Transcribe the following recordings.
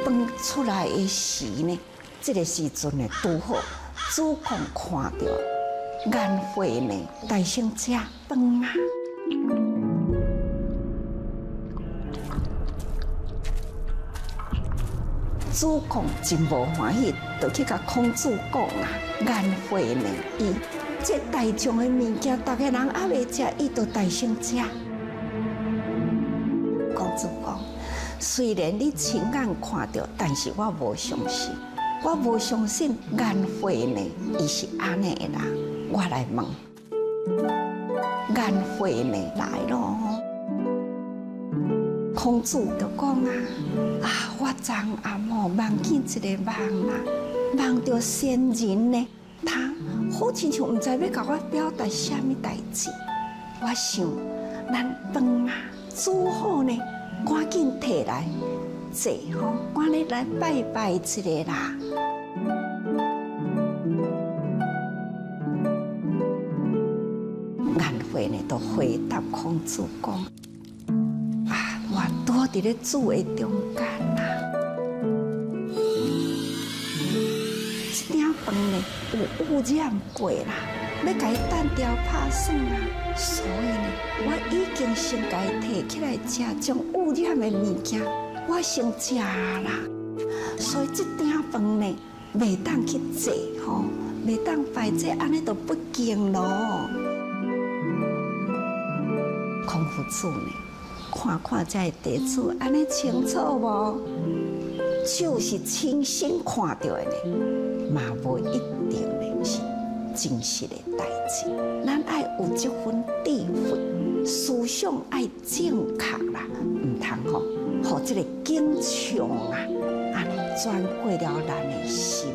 饭出来的时呢，这个时阵呢，拄好主公看到颜回呢，大声食饭啊。主公真无欢喜，就去甲孔子讲啊，颜回呢，伊这大众的物件，大家人还未食，伊就大声食。孔子讲，虽然你亲眼看到，但是我无相信，我无相信颜回呢，伊是安尼的人。我来问，颜回呢来咯？孔子就讲啊，我昨暗梦见一个梦啦，梦到仙人呢，他好亲像唔知要甲我表达什么代志。我想，咱饭啊煮好呢，赶紧摕来坐吼，赶紧来拜拜一下啦。颜回呢，就回答孔子讲。我拄好伫咧煮的中间啦，这鼎饭呢有污染过啦，要甲伊单调拍算啊，所以呢，我已经先甲伊摕起来食，将污染的物件我先食啦，所以这鼎饭呢，袂当去坐吼，袂当摆这安尼都不敬咯。孔夫子呢？看这弟子安尼清楚无？就是亲身看到的呢，嘛无一定呢是真实的代志。咱爱有这份智慧，思想爱正确啦，唔通吼，互这个景象啊，安尼转过了咱的心。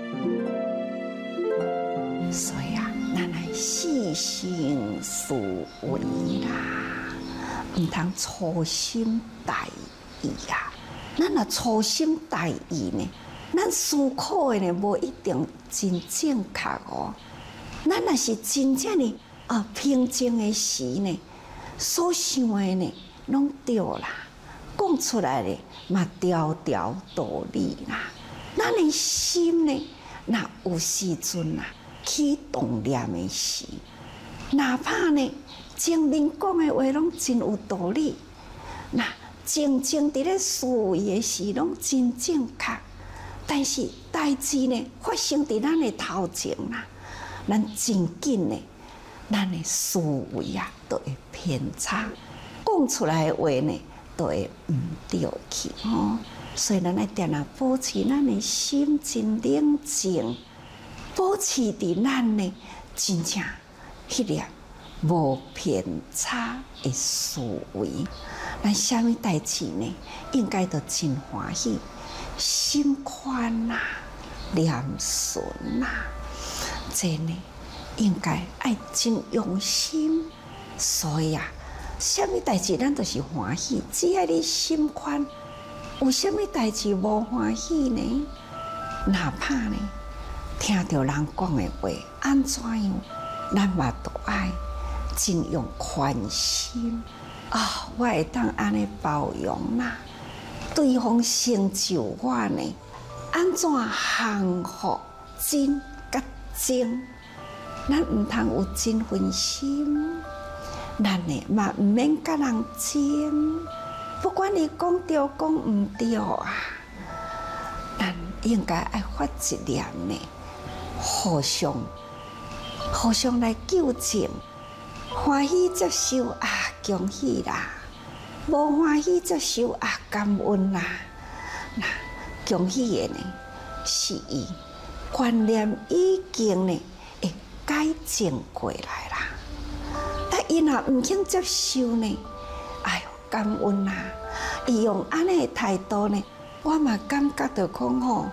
所以啊，咱来细心思维啦。唔通粗心大意啊！咱若粗心大意呢，咱思考的呢无一定真正确哦。咱若是真正的平静的时呢，所想的呢拢对啦，讲出来的嘛条条道理啦。咱的心呢，若有时阵啊起动念的时，哪怕呢。前面讲的话拢真有道理，那静静伫咧思维的时拢真正确，但是代志呢发生伫咱的头前啦，咱真紧呢，咱的思维啊都会偏差，讲出来的话呢都会唔对去哦。所以咱爱定啊保持咱的心真冷静，保持伫咱呢真正迄粒。无偏差的思维，咱啥物代志呢？应该都真欢喜，心宽呐，念顺呐，这呢应该爱真用心。所以啊，啥物代志咱都是欢喜，只要你心宽，有啥物代志无欢喜呢？哪怕呢听到人讲的话，安怎样，咱嘛都爱。真用宽心啊！我会当安尼包容啦，对方成就我呢，安怎幸福真甲真？咱唔通有真份心，咱呢嘛唔免甲人争，不管你讲对讲唔对啊，咱应该爱发一念呢，互相来纠正。欢喜接受啊，恭喜啦！无欢喜接受啊，感恩啦！那恭喜的呢，是伊观念已经呢会改正过来啦。但伊若唔肯接受呢，哎呦，感恩啦！伊用安尼的态度呢，我嘛感觉到讲吼，